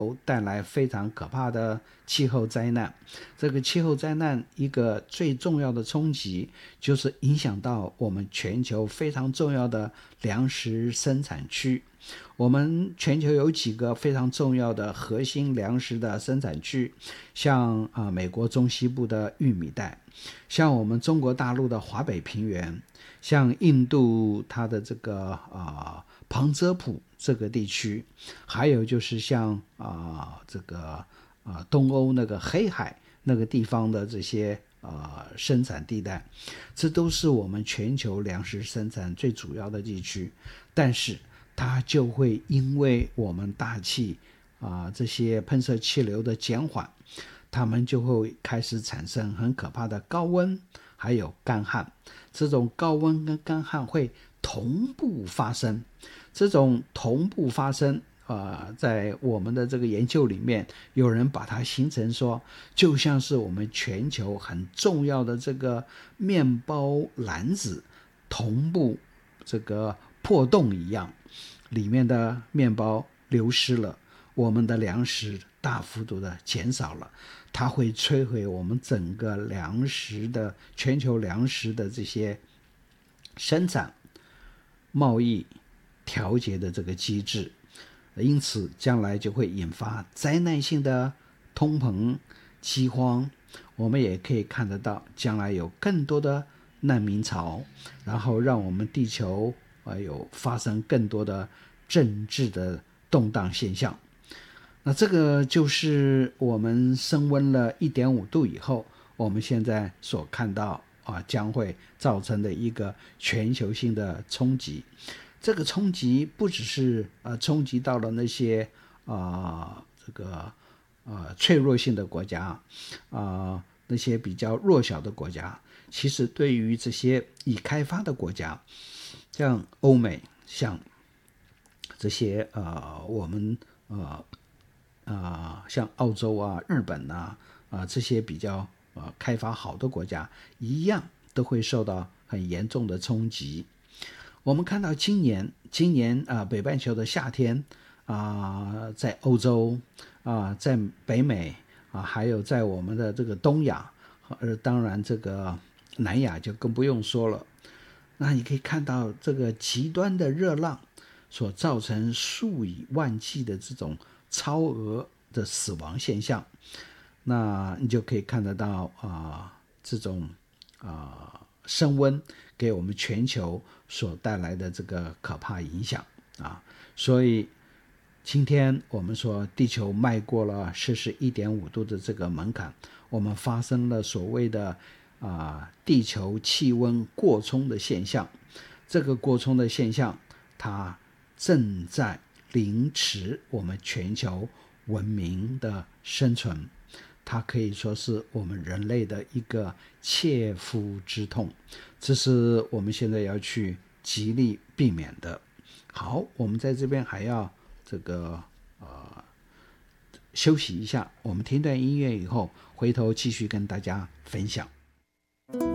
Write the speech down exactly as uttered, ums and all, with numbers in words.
带来非常可怕的气候灾难。这个气候灾难一个最重要的冲击就是影响到我们全球非常重要的粮食生产区。我们全球有几个非常重要的核心粮食的生产区，像、呃、美国中西部的玉米带，像我们中国大陆的华北平原，像印度它的这个呃旁遮普这个地区，还有就是像啊、呃、这个啊、呃、东欧那个黑海那个地方的这些呃生产地带，这都是我们全球粮食生产最主要的地区。但是它就会因为我们大气啊、呃、这些喷射气流的减缓，它们就会开始产生很可怕的高温还有干旱。这种高温跟干旱会同步发生，这种同步发生呃，在我们的这个研究里面，有人把它形成说，就像是我们全球很重要的这个面包篮子同步这个破洞一样，里面的面包流失了，我们的粮食大幅度的减少了，它会摧毁我们整个粮食的全球粮食的这些生产、贸易、调节的这个机制。因此将来就会引发灾难性的通膨、饥荒。我们也可以看得到将来有更多的难民潮，然后让我们地球、呃、有发生更多的政治的动荡现象。那这个就是我们升温了 一点五 度以后，我们现在所看到、啊、将会造成的一个全球性的冲击。这个冲击不只是呃冲击到了那些啊、呃、这个呃脆弱性的国家啊、呃、那些比较弱小的国家，其实对于这些已开发的国家，像欧美，像这些呃我们呃呃像澳洲啊、日本啊啊、呃、这些比较呃开发好的国家一样，都会受到很严重的冲击。我们看到今年今年啊、呃、北半球的夏天啊、呃，在欧洲啊、呃，在北美啊、呃，还有在我们的这个东亚，呃，当然这个南亚就更不用说了。那你可以看到这个极端的热浪所造成数以万计的这种超额的死亡现象，那你就可以看得到啊、呃，这种啊、呃、升温给我们全球所带来的这个可怕影响啊。所以今天我们说地球迈过了摄氏 一点五 度的这个门槛，我们发生了所谓的啊、呃、地球气温过冲的现象。这个过冲的现象，它正在凌迟我们全球文明的生存，它可以说是我们人类的一个切肤之痛，这是我们现在要去极力避免的。好，我们在这边还要这个呃休息一下，我们听段音乐以后，回头继续跟大家分享。